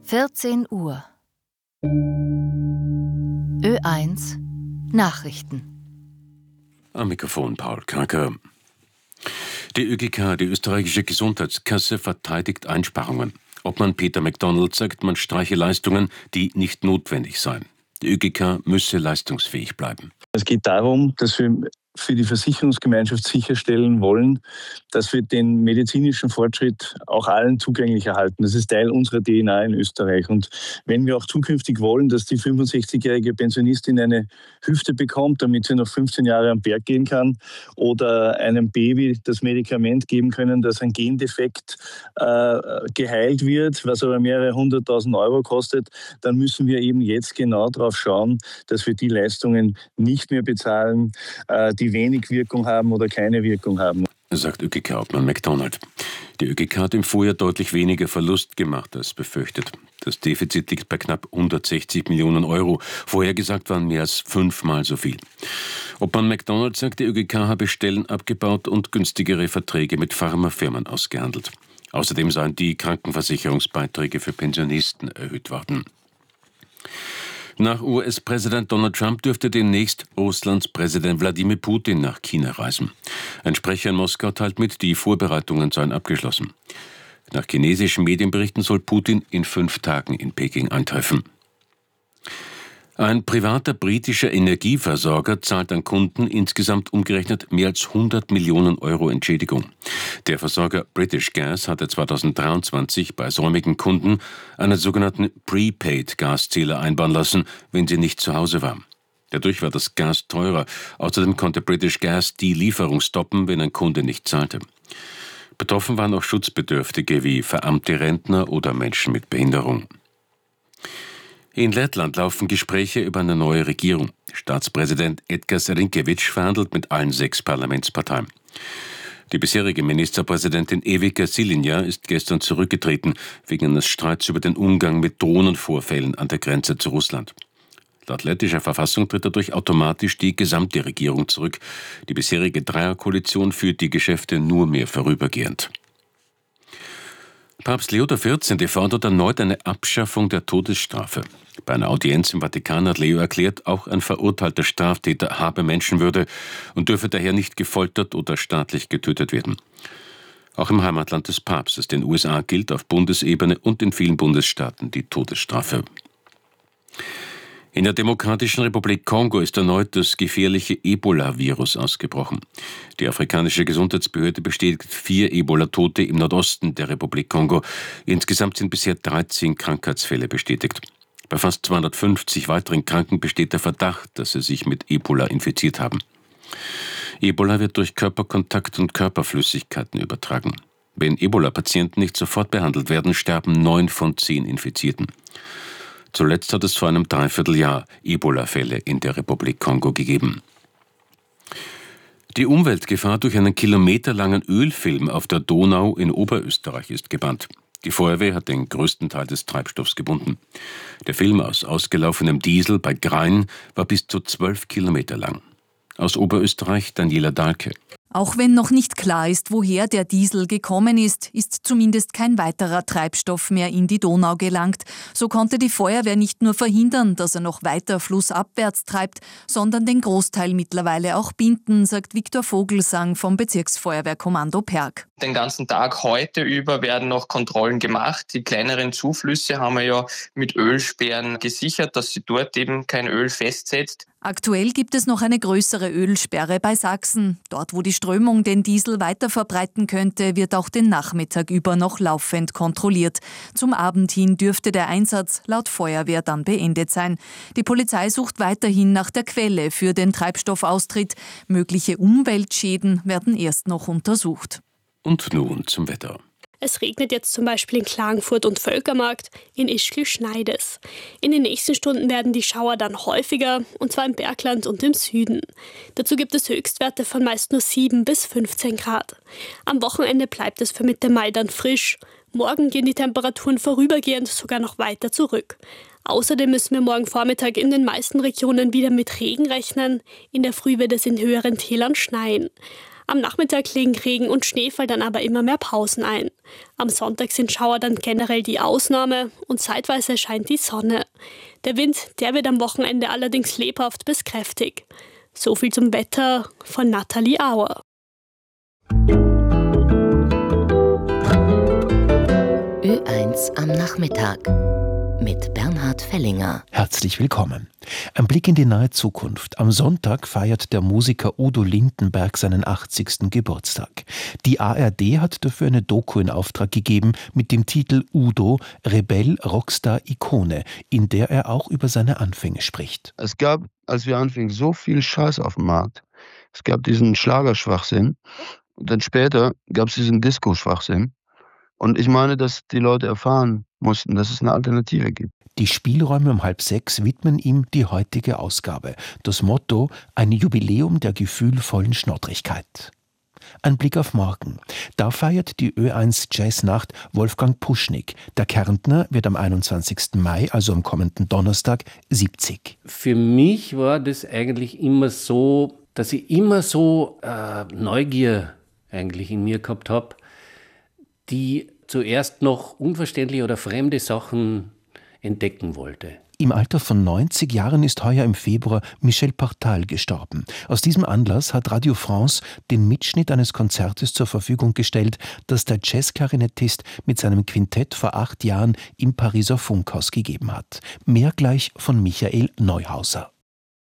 14 Uhr. Ö1 Nachrichten. Am Mikrofon Paul Kranker. Die ÖGK, die österreichische Gesundheitskasse, verteidigt Einsparungen. Obmann Peter McDonald sagt, man streiche Leistungen, die nicht notwendig seien. Die ÖGK müsse leistungsfähig bleiben. Es geht darum, dass wir für die Versicherungsgemeinschaft sicherstellen wollen, dass wir den medizinischen Fortschritt auch allen zugänglich erhalten. Das ist Teil unserer DNA in Österreich. Und wenn wir auch zukünftig wollen, dass die 65-jährige Pensionistin eine Hüfte bekommt, damit sie noch 15 Jahre am Berg gehen kann, oder einem Baby das Medikament geben können, dass ein Gendefekt geheilt wird, was aber mehrere 100.000 Euro kostet, dann müssen wir eben jetzt genau darauf schauen, dass wir die Leistungen nicht mehr bezahlen, die wenig Wirkung haben oder keine Wirkung haben. Sagt ÖGK-Obmann McDonald. Die ÖGK hat im Vorjahr deutlich weniger Verlust gemacht als befürchtet. Das Defizit liegt bei knapp 160 Millionen Euro. Vorhergesagt waren mehr als 5-mal so viel. Obmann McDonald sagt, die ÖGK habe Stellen abgebaut und günstigere Verträge mit Pharmafirmen ausgehandelt. Außerdem seien die Krankenversicherungsbeiträge für Pensionisten erhöht worden. Nach US-Präsident Donald Trump dürfte demnächst Russlands Präsident Wladimir Putin nach China reisen. Ein Sprecher in Moskau teilt mit, die Vorbereitungen seien abgeschlossen. Nach chinesischen Medienberichten soll Putin in 5 Tagen in Peking eintreffen. Ein privater britischer Energieversorger zahlt an Kunden insgesamt umgerechnet mehr als 100 Millionen Euro Entschädigung. Der Versorger British Gas hatte 2023 bei säumigen Kunden einen sogenannten Prepaid-Gaszähler einbauen lassen, wenn sie nicht zu Hause waren. Dadurch war das Gas teurer. Außerdem konnte British Gas die Lieferung stoppen, wenn ein Kunde nicht zahlte. Betroffen waren auch Schutzbedürftige wie verarmte Rentner oder Menschen mit Behinderung. In Lettland laufen Gespräche über eine neue Regierung. Staatspräsident Edgars Rinkēvičs verhandelt mit allen 6 Parlamentsparteien. Die bisherige Ministerpräsidentin Ieva Šiļiņa ist gestern zurückgetreten, wegen eines Streits über den Umgang mit Drohnenvorfällen an der Grenze zu Russland. Laut lettischer Verfassung tritt dadurch automatisch die gesamte Regierung zurück. Die bisherige Dreierkoalition führt die Geschäfte nur mehr vorübergehend. Papst Leo XIV. Fordert erneut eine Abschaffung der Todesstrafe. Bei einer Audienz im Vatikan hat Leo erklärt, auch ein verurteilter Straftäter habe Menschenwürde und dürfe daher nicht gefoltert oder staatlich getötet werden. Auch im Heimatland des Papstes, den USA, gilt auf Bundesebene und in vielen Bundesstaaten die Todesstrafe. In der Demokratischen Republik Kongo ist erneut das gefährliche Ebola-Virus ausgebrochen. Die afrikanische Gesundheitsbehörde bestätigt 4 Ebola-Tote im Nordosten der Republik Kongo. Insgesamt sind bisher 13 Krankheitsfälle bestätigt. Bei fast 250 weiteren Kranken besteht der Verdacht, dass sie sich mit Ebola infiziert haben. Ebola wird durch Körperkontakt und Körperflüssigkeiten übertragen. Wenn Ebola-Patienten nicht sofort behandelt werden, sterben 9 von 10 Infizierten. Zuletzt hat es vor einem Dreivierteljahr Ebola-Fälle in der Republik Kongo gegeben. Die Umweltgefahr durch einen kilometerlangen Ölfilm auf der Donau in Oberösterreich ist gebannt. Die Feuerwehr hat den größten Teil des Treibstoffs gebunden. Der Film aus ausgelaufenem Diesel bei Grein war bis zu 12 Kilometer lang. Aus Oberösterreich Daniela Dahlke. Auch wenn noch nicht klar ist, woher der Diesel gekommen ist, ist zumindest kein weiterer Treibstoff mehr in die Donau gelangt. So konnte die Feuerwehr nicht nur verhindern, dass er noch weiter flussabwärts treibt, sondern den Großteil mittlerweile auch binden, sagt Viktor Vogelsang vom Bezirksfeuerwehrkommando Perg. Den ganzen Tag heute über werden noch Kontrollen gemacht. Die kleineren Zuflüsse haben wir ja mit Ölsperren gesichert, dass sie dort eben kein Öl festsetzt. Aktuell gibt es noch eine größere Ölsperre bei Sachsen. Dort, wo die Strömung den Diesel weiter verbreiten könnte, wird auch den Nachmittag über noch laufend kontrolliert. Zum Abend hin dürfte der Einsatz laut Feuerwehr dann beendet sein. Die Polizei sucht weiterhin nach der Quelle für den Treibstoffaustritt. Mögliche Umweltschäden werden erst noch untersucht. Und nun zum Wetter. Es regnet jetzt zum Beispiel in Klagenfurt und Völkermarkt, in Ischgl schneit es. In den nächsten Stunden werden die Schauer dann häufiger, und zwar im Bergland und im Süden. Dazu gibt es Höchstwerte von meist nur 7 bis 15 Grad. Am Wochenende bleibt es für Mitte Mai dann frisch. Morgen gehen die Temperaturen vorübergehend sogar noch weiter zurück. Außerdem müssen wir morgen Vormittag in den meisten Regionen wieder mit Regen rechnen. In der Früh wird es in höheren Tälern schneien. Am Nachmittag legen Regen und Schneefall dann aber immer mehr Pausen ein. Am Sonntag sind Schauer dann generell die Ausnahme und zeitweise scheint die Sonne. Der Wind, der wird am Wochenende allerdings lebhaft bis kräftig. So viel zum Wetter von Nathalie Auer. Ö1 am Nachmittag mit Bernhard Fellinger. Herzlich willkommen. Ein Blick in die nahe Zukunft. Am Sonntag feiert der Musiker Udo Lindenberg seinen 80. Geburtstag. Die ARD hat dafür eine Doku in Auftrag gegeben mit dem Titel Udo, Rebell, Rockstar, Ikone, in der er auch über seine Anfänge spricht. Es gab, als wir anfingen, so viel Scheiß auf dem Markt. Es gab diesen Schlagerschwachsinn und dann später gab es diesen Disco-Schwachsinn. Und ich meine, dass die Leute erfahren mussten, dass es eine Alternative gibt. Die Spielräume um 5:30 widmen ihm die heutige Ausgabe. Das Motto: ein Jubiläum der gefühlvollen Schnoddrigkeit. Ein Blick auf morgen. Da feiert die Ö1 Jazznacht Wolfgang Puschnig. Der Kärntner wird am 21. Mai, also am kommenden Donnerstag, 70. Für mich war das eigentlich immer so, dass ich immer so Neugier eigentlich in mir gehabt habe, die zuerst noch unverständliche oder fremde Sachen entdecken wollte. Im Alter von 90 Jahren ist heuer im Februar Michel Portal gestorben. Aus diesem Anlass hat Radio France den Mitschnitt eines Konzertes zur Verfügung gestellt, das der Jazzklarinettist mit seinem Quintett vor 8 Jahren im Pariser Funkhaus gegeben hat. Mehr gleich von Michael Neuhauser.